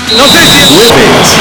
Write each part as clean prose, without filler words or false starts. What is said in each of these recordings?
No sé si...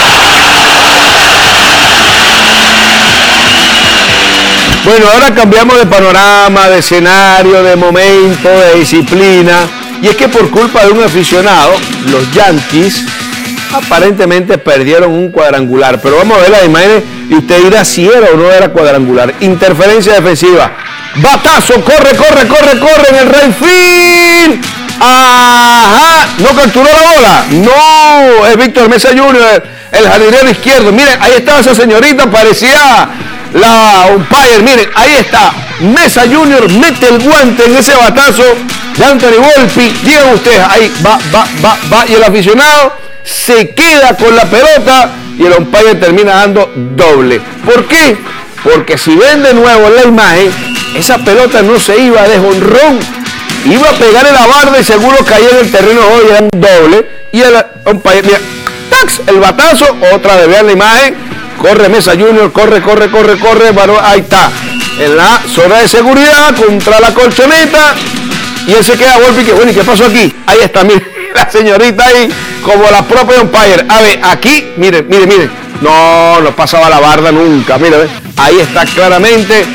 Bueno, ahora cambiamos de panorama, de escenario, de momento, de disciplina. Y es que por culpa de un aficionado, los Yankees aparentemente perdieron un cuadrangular. Pero vamos a ver las imágenes y usted dirá si era o no era cuadrangular. Interferencia defensiva. Batazo, corre en el right field. Ajá, no capturó la bola. No, es Víctor Mesa Jr., el jardinero izquierdo. Miren, ahí estaba esa señorita, parecía la umpire. Miren, ahí está. Mesa Jr. mete el guante en ese batazo de Anthony Volpi. Digan ustedes, ahí va. Y el aficionado se queda con la pelota y el umpire termina dando doble. ¿Por qué? Porque si ven de nuevo la imagen, esa pelota no se iba de jonrón. Iba a pegar en la barda y seguro caía en el terreno hoy, era un doble. Y el umpire, mira, ¡tax! El batazo, otra vez, vean la imagen. Corre Mesa Jr., corre. Bueno, ahí está. En la zona de seguridad, contra la colchoneta. Y él se queda Volpi, que bueno, ¿y qué pasó aquí? Ahí está, miren, la señorita ahí, como la propia umpire. A ver, aquí, miren. No pasaba la barda nunca, miren, ahí está claramente.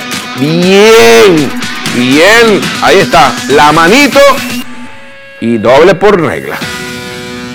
Bien, ahí está, la manito y doble por regla.